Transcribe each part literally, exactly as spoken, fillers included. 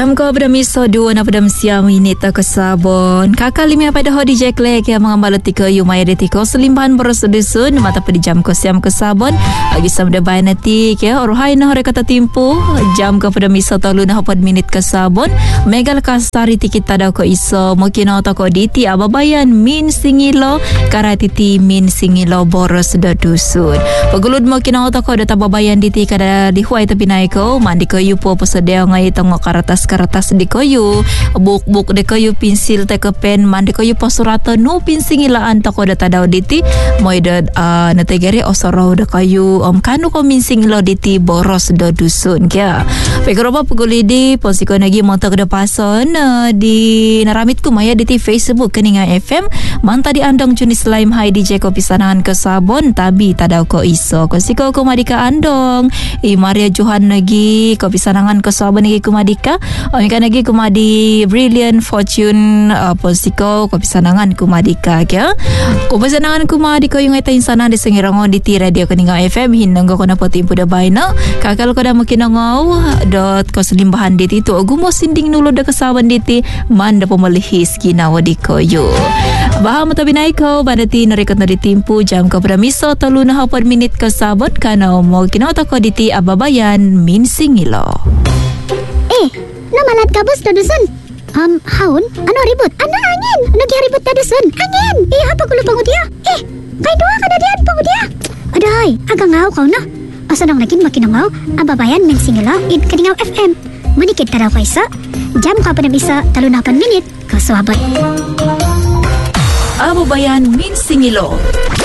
Jam ko pada miso dua na pada siang minit ke sabon. Kakak lima pada hodi Jack Lek yang mengambil tiga yu maya detiko selimbahan bersedusun mata pada jam ko siam ke sabon. Agi sabda bayan nanti ke orhai na hore kata timpu. Jam ko pada miso tolu na hapad minit ke sabon. Megal kasari tikit tada ko iso mungkin auto ko diti ababayan min singilo karatiti min singilo boros sedusun. Pagulud mungkin auto ko data babayan diti kada dihuai tapi naik ko mandi ko yu po pesedia ngai tengok karatas-karatas di koyu buk-buk de koyu pensil te ke pen man de koyu pasurata no pinsingilaan ta ko data daw diti moy de uh, nategere osoro de koyu om kanu ko minsingilo diti boros do dusun kya pegroba puguli di posiko nagi montok de pason uh, di naramit ku maya diti Facebook keninga F M manta di andong junis laim hai D J ko pisanangan ke sabon tabi tadaw ko iso ko siko ko madika andong i Maria Johan nagi ko pisanangan ke sabon nagi kumadika o ikan lagi kumadi Brilliant Fortune uh, posiko ko pisanangan kumadika kya ko pisanangan kumadika yung ita insana di sengirangon di ti radio keninga F M hinang ko na poti puda bayna kakal ko da makinangaw dot ko selimbahan diti to gumo sinding nulo da kasawan diti manda pemelihis kinawa di koyo baham mata binay ko badati narikot na ditimpu jam ko pramiso tolu na hapon minit kasabot kana mo kinauta ko diti ababayan min singilo. Eh, namalat ka bos dadusun. Um, haun, ano ribut? Ana angin. Nagi ribut dadusun. Angin. Eh, apa kulo pangudia? Eh, kay dua kada dian pangudia. Aday, aga ngaw kau na. Asa nang naging makinangaw, ababayan men singala id kadingaw F M. Manikit taraw kaysa. Jam ka pa na bisa talunapan minit kaswabot. Ababayan min singilo.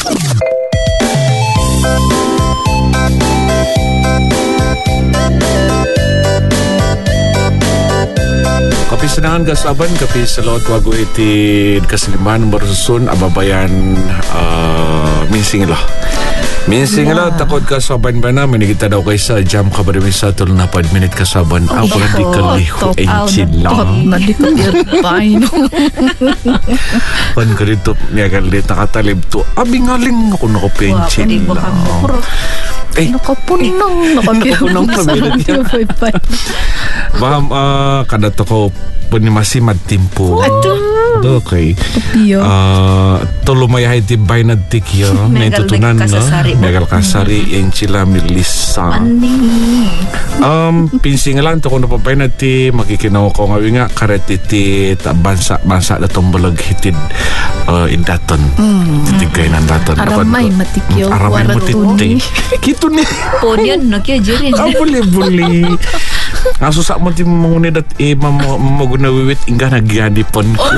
Kapi senangan kasaban kapi selot wagu iti kasiliman bersusun ababayan uh, minsing lah minsing lah takut kasaban bana meni kita daw kaysa jam kabar misa tulu na pad minit kasaban oh, ako lang di kaliho enchin lang na di kalirpay no kan karito niya kalit nakatalib to abingaling ako nakapenchin lang eh nakapunang nakapunang pamilit niya baham uh, kada to ko penimasi madtimpo okay uh, tolo mayahay tibay na tikyo na itutunan no megal kasari yung sila milisa um, pinsingalan to kung napapay na ti makikinaw ko ngawi nga karetiti bansa bansa na tumbalag hitid uh, indaton titigay ng daton aramay matikyo aramay matiti kito ni po niyan nakya jirin ah buli buli ang susak mo ti mangunid at eh magunawiwit inga nagyanipon ko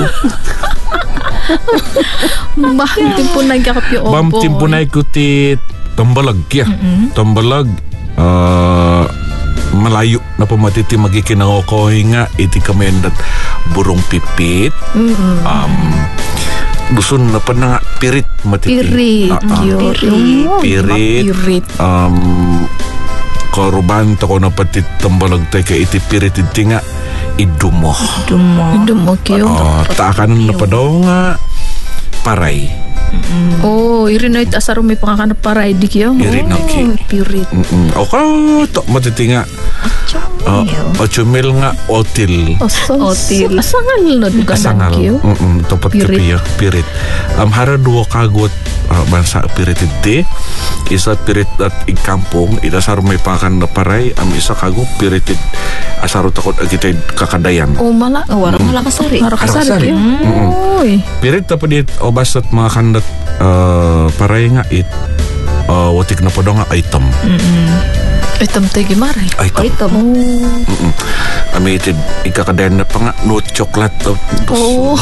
bah timpo na kakapyo opo bam timpo na ikuti tambalag kya tambalag uh, malayo na pamatiti magikinango ko nga iti kamendat burong pipit um dusun na pa na pirit matiti pirit uh, uh, pirit pirit um koruban to ko na pati tambalag tayo kay iti pirit iti nga idumo idumo idumo kyo uh, taakan na pa daw nga paray mm-hmm. oh irin na ito asaro may pangakanap paray di kyo irin na ki pirit o ka to matiti nga uh, ocho mil nga otil otil asangal na asangal topat kapiyo pirit um, hara duwa kagot uh, bansa pirit iti isa pirit at ikampong ita saro may pakan na paray am isa kago pirit asaro takot kita kakadayan oh mala oh, wala mala kasari mala kasari oy pirit tapos obas at mga kandat uh, paray nga it uh, watik na po daw nga item item tayo gimaray item item oh amitid ikakadayan na pa nga no chocolate oh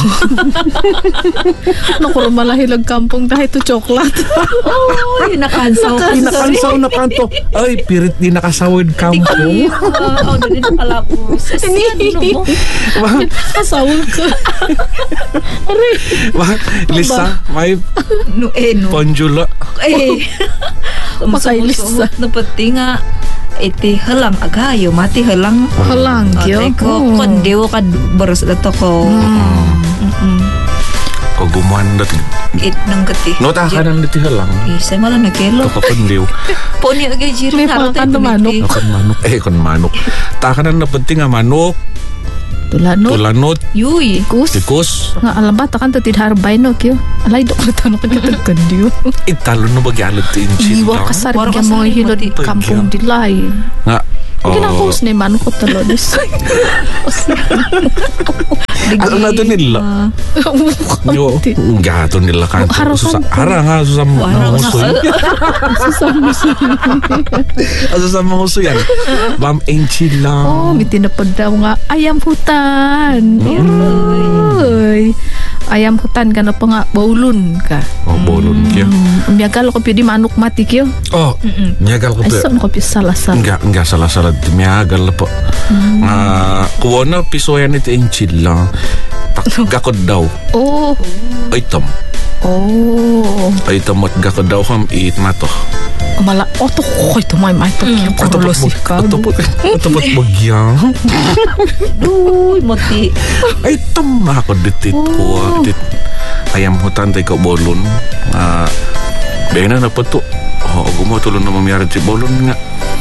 nakuro malahilag kampong dahil to chocolate oh nakansaw nakansaw na kanto ay pirit di nakasawid kampong oh dali nakalapos kasawid ka aray Lisa may no eh no ponjula eh makay Lisa napati nga iti halang agayo mati halang halang kyo ko kondewo kad boros dato ko ko gumuan dat it nang gati no ta kanan diti halang isa mala nagkelo ko kondew poni agay jiri manok kon manok eh kon manok ta kanan na penting nga manok Tulanot. Tulanot. Yui. Kus. Tikus. Nga alam ba takan to tidharbay no kyo. Alay do ko tanong kita kandiyo. Italo no bagi alat tinsin. Iwa kasar bigyan mo hilod kampung dilay. Nga. Kinakos ni man ko talonis. Alam na to nila. Yo, enggak to nila kan. Susah. Harang ha susah mangusoy. Susah musoy. Susah mangusoy yan. Ma'am Enchil lang. Oh, may tinapod daw nga ayam hutan. Uy. Ayam hutan ka na pa nga baulun ka. Oh, baulun kya. Umiyagal ko pwede manok mati kyo. Oh, umiyagal ko pwede. Ay, saan ko pwede salah-salah? Enggak, enggak salah-salah. Umiyagal po. Nga, kuwa na pisoyan ito Enchil lang. Gakod daw. Oh. Item. Oh. Item at gakod daw ham eat mato. Mala, oto ko ito may may ito. Oto po, oto po bagyang. Uy, mati. Item na ako ditit ko. Ayam hutan tayo ka bolon. Bena na po to. Gumatulong na mamayara si bolon nga.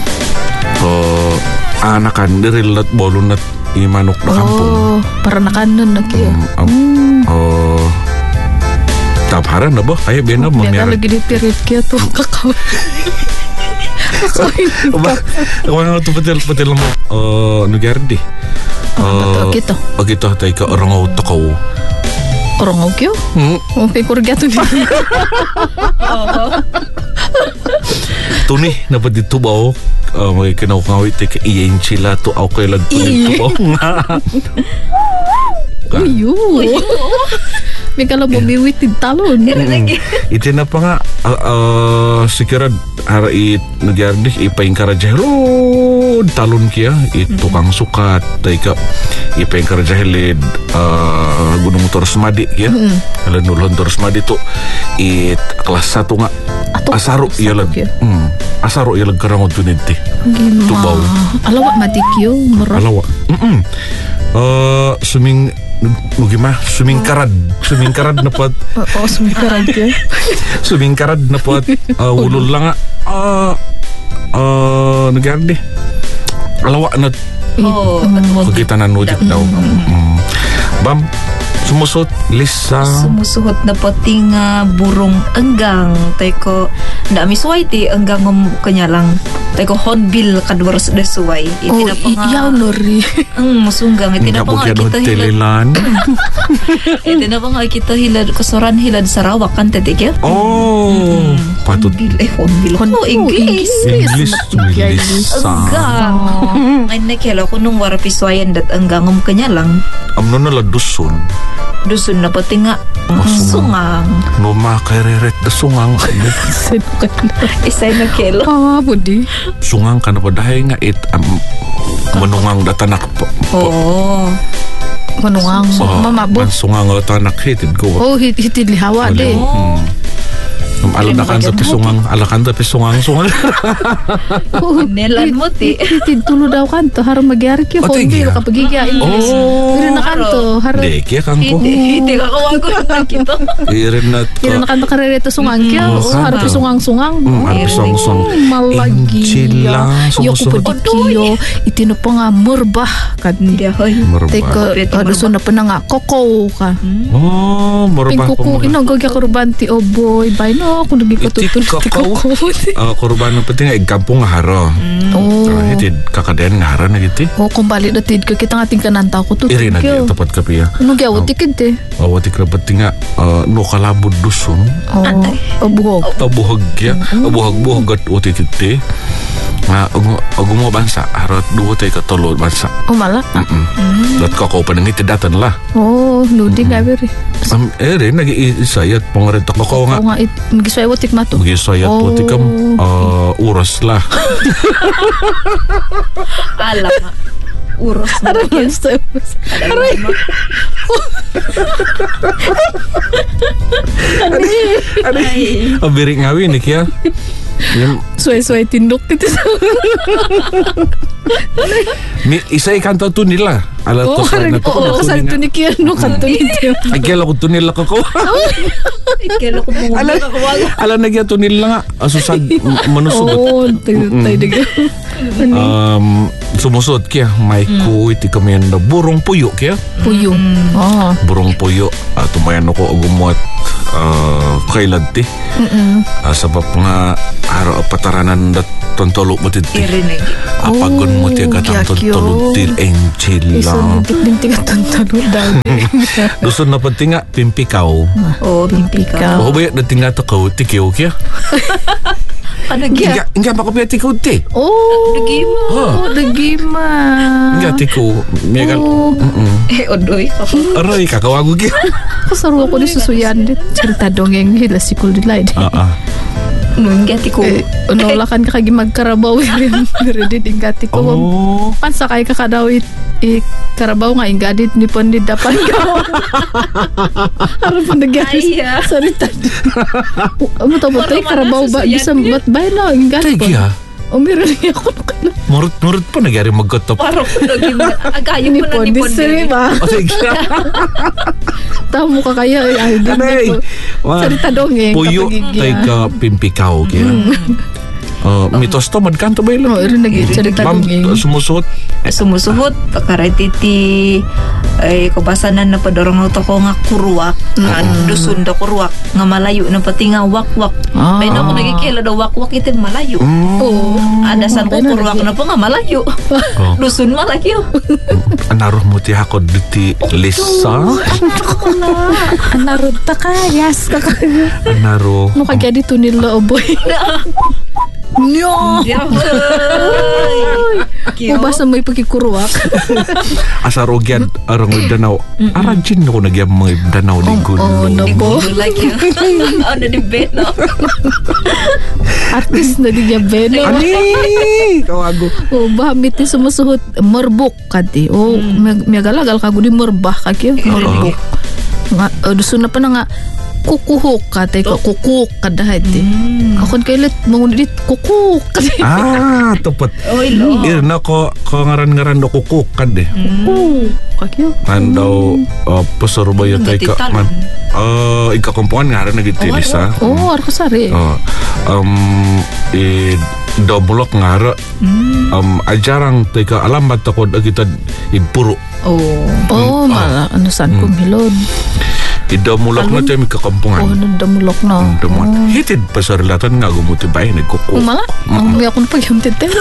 Anakan, dirilat bolon at imanok na kampung. Oh, para nakanon na kayo. Oh, taparan na ba? Kaya bena mo. Biyaga lagi ditirit kaya to kakao. Kung ano ito patil mo, nagyari di. Kita. Pagito tayo ka orangaw takaw. Orangaw kyo? Okay, kurgato niya. Tuni, napat dito ba o? May kinakawit tayo ka iyan sila to ako kailan tuni to ba? Uyo. May kala bumiwit din talon. Ito na pa nga, sikirad, harait nagyardi, ipaing karajahilod, talon kaya, itukang sukat, tayo ka, ipaing karajahilid, gunung Torres Madi, ya, alam nulon Torres Madi to, it, kelas satu nga, asaro, iyalag, asaro, iyalag karangot yun iti. Tubaw. Alawak matikyo, murah. Alawak. Uh, suming Mugima, sumingkarad Sumingkarad na pot. Oo, sumingkarad ya. Sumingkarad na pot. uh, Ulul lang nga uh, uh, Nagyari Alawa na. Oo, Kagita na nujit daw. mm. Bam, sumusot Lisa. Sumusuhot na pating uh, burong enggang. Teko, na misway ti enggang ng kanya lang. Teko, honbil kadwaros na suway. Oh, iyaw nori. Ang musunggang. Iti na pa nga kita hilad. Iti na pa nga kita hilad. Kasoran hilad Sarawak kan tetik ya. Oh, patut. Honbil, eh honbil. Oh, English. English. Enggang. Ay nakela ko nung warapiswayan dat enggang ng kanya lang. Amno na la dusun. Dusun na pati nga sungang. No makareret da sungang. Isay na kelo. Ah, budi. Sungang ka na pa dahil nga it um, manungang da tanak. Oo. Manungang. Mamabo. Sungang da tanak hitid ko. Oh, hitid lihawa de. Um, alakan sa pisungang, alakan sa pisungang sungang. Nelan mo ti. Hitid tulo daw kanto harang magyari kyo. Oh, Honbil kapagigya English. Iri na kanto. Hindi, kaya kang ko. Hindi ka kawago na kita. Iri na to. Iri na kanto karereto sungang kyo. Harap pisungang-sungang. Harap pisungang-sungang. Malagi. Inchila. Yo ko padikiyo. Itino pa nga murbah. Hindi hoy. Murbah. Teka, aduso na pa na nga. Koko ka. Oh, murbah. Pingkuku. Inagagya korbanti. Oh boy. Bye no. Ako naging katutun. Iti kakao. Korban na pati nga. Igkampong nga haro. Oh. Hitid kakadayan nga haro na giti. Oh, kung balik na tid ka. Kita nga tingkananta ko to. Iri na gaya. Tapat ka piya. Ano gaya? Watikid eh. Watik na pati nga. No kalabod dusun. Oh. Abuhog. Abuhog kya. Abuhog-buhog at utitid eh. Nga, ag mo bansa, harap duwa tayo katulod bansa. Oh, mala? Mm-mm. Dat kako pa nang itidatan la. Oh, nudi nga beri. Um, eh rin, nag-iisayat pang rin tako nga. Oo nga, mag-isayat watik mato. Mag-isayat watik kam uras la. Alam nga. Uros na. Aray, aray. Aray. Ang birik ngawin, eh kaya. Suay-suay tindok kita. Isa ikan to nila. Ala Oh, to sa na to. oh, sa tunik yan, no, kanto nito. Ay, kaya ko tunil lang ako. Kaya ko mo Ala, ala nagya tunil lang nga. Asusad, manusubot. Oh, tayo tayo. Um, sumusod kaya, may ku iti kami na burong puyo kaya. Puyo. Oh. Burong puyo. At tumayan ako agumot uh, kailad ti. Uh, sabab nga araw pataranan dat tontolo mo ti. irinig. Apagon mo ti katang tontolo ti angel lang. Isang binti ka tontolo dahil. Gusto na pati nga pimpikaw. Oh, pimpika. O ba yung dating nga to kaw ti kiyo kaya? Ano Nga, nga ba ko piya ti kaw ti? Oh, Nagima. oh, nagima. Nga ti ko. Megal. Oh. Eh, odoy. Aray, kakawago kaya. Kasaro ako ni susuyan dit. Cerita dongeng hila sikul di lain. Ah, ah. Nung gati ko. Eh, unolakan ka kagi magkarabaw rin. Ready din gati ko. Oh. Pansakay ka kadaw it eh, karabaw nga ingadit ni pandit dapan ka. Harap pa nagyari Ay, ah. sarita. Amo to mo tay karabaw ba bisa mat bay na ingadit po. Tagi ah. O meron niya ako kana. Murut-murut pa nagyari magkotop. Parang nagima. Agayo Ni mo na ni pondis Pondis. ba? O sige. Tamo ka kaya ay ay din Anay. ko. Sarita dongeng Puyo tay ka pimpikaw kaya. Uh, mitos to magkanto ba ilo? Oh, rin nag-cerita Ma'am, dongeng. sumusuot. Sumusuhot. Pakaratiti. Ay, kabasanan na padorong to ko nga kurwak. Nga dusun da kurwak. Nga malayo na pati nga wakwak. Ah. May na ako nagkikila da wakwak itin malayo. Oo. Adasan ko kurwak na po nga malayo. Oh. Dusun malayo. Anaroh mo ti hakod ti Lisa. Anarod ta ka, yes ka ka. Anaroh. No kagya dito nila oboy. Nyo! Ubasa mo ipagkikurwak. Asarogyan arang danaw. Arajin ako nagyam mga danaw di gulo. Oh, no po. Like yun. Ano di bet, no? Artist na di niya beno. Ani! Kawago. O, bahamit ni sumusuhot. Morbok kati. O, may galagal ka gudi morbah kaki. Morbok. Nga, o, duso na pa na nga, kukuhok kati. Kukuk kadahat eh. Ako kailit, mangunit, kukuk kati. Ah, tepat. Oy, lo. Irna ko ko ngaran-ngaran do kukuk kan deh. Kukuk. Kaki. Ando uh, pesurbaya tay ka Ngititan. man. Uh, ika kompoan ngaran na gitu Lisa. Oh, arko sari. Oh, um, i doblok ngara. Um, ajarang tay ka alamat ako kita ipuro. Oh. Oh, mala. Ano saan kumilod? Idamulok na tayo may Oh, kakampungan. nandamulok na. Damuan. Hitid pa sa relatan nga gumuti ba yun nagkukuk. Umala? Ang may ako na pagyamtit eh.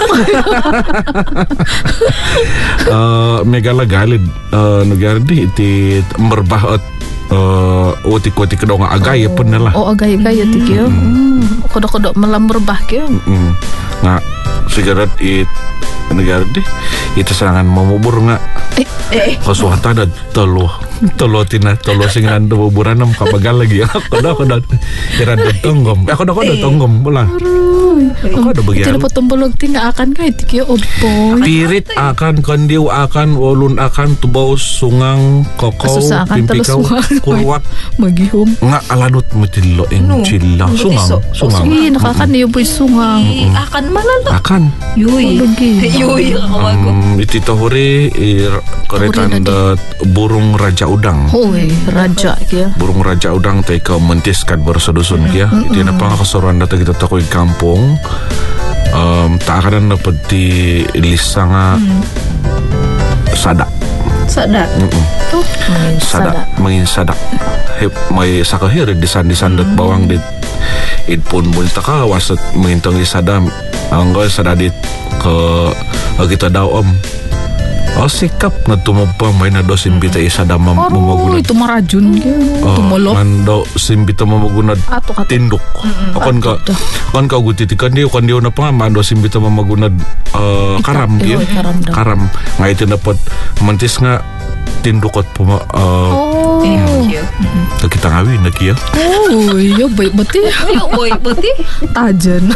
Uh, may galagalid uh, nagyari iti merbah at uh, utik-utik daw nga agay pun nila. Oh, agay-agay ati kyo. Kodo-kodo malamberbah kyo. Mm. Nga sigaret it nagyari ito sangan mamubur nga Eh, kasuhata na tolo tolo tina tolo singan buburan nam kapagal lagi ako na ako na irad tonggom ako na ako na tonggom wala ako na Ito bagyan na po tumbulog tinga akan ka iti kyo. Opo. pirit akan kandiw akan walun akan tubaw sungang kokaw Asusa akan pimpikaw talos kurwak Magihom. nga alanot mo tilo No. enchila sungang Butiso. sungang Sige, nakakaniyo po yung sungang. eh, akan malalo. akan Yuy. Lugi. Yuy. Kawago. um, iti tahuri keretan dat burung raja udang Hoy, raja kya. burung raja udang tay ka mentis kan bersedusun kya iti na pang kasaruan data kita takoy kampung um, tak akan dapat di lisa nga sadak Sadak. Mm-mm. Oh, may sadak sada. mangin sadak Hep, may sakahir disan-disan dat bawang dit idpun bulta ka wasat mengintong isada ang gawin sadadit ke kita daw om oh sikap na tumupang may na do simbita isada mam Oh, mamagunad ito marajun kya. Tumulok. mando simbita mamagunad Ato ka. tindok akon ka Ato. akon ka gutitikan di akon di na pa nga mando simbita mamagunad uh, karam Ika- dia eh, karam daw. karam nga ito dapat mantis nga tindukot puma uh, Oh. Thank you. kita ngawin na kiya Oh, yo, baik bati. Uy, buti. Tajan.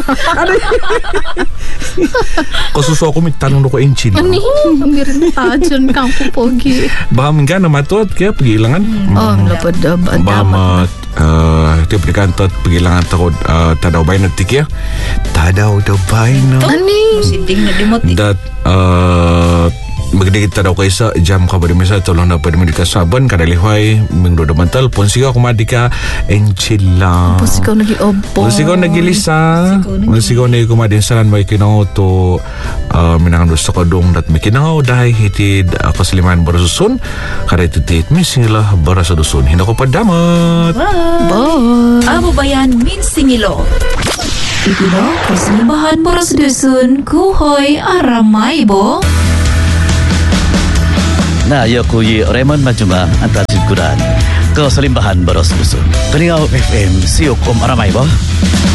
kasuso ako may tanong ko enchil Ani, mirin tajan kang pupogi. baka mingga na matot kaya pagilangan Oh, lapad da ba? Bamat uh, ito prikantot pagilangan takot uh, tadaw bay na tikya tadaw daw bay na Ani. Sinding na dimot. that uh, Magdi kita daw kaysa jam ka ba di misa tolong na pwede medika sabon kada lihoy mingdo da mental pon sigaw kumadika enchila. Pon sigaw nagi obo. Pon sigaw nagi lisa. Pon sigaw nagi kumadin saran may kinaw to uh, minangan gusto ko dong dat may kinaw dahi hitid uh, kasaliman barasusun kada ititit misingilah barasusun. Hindi ko padamat. Bye. Amo bayan minsingilo. Ito na kasalimbahan barasusun kuhoy aramay bo. Na ya kuyi Raymond Majuma antar sikuran ke Selimbahan Baros Dusun. Peningau F M siok om aramai boh.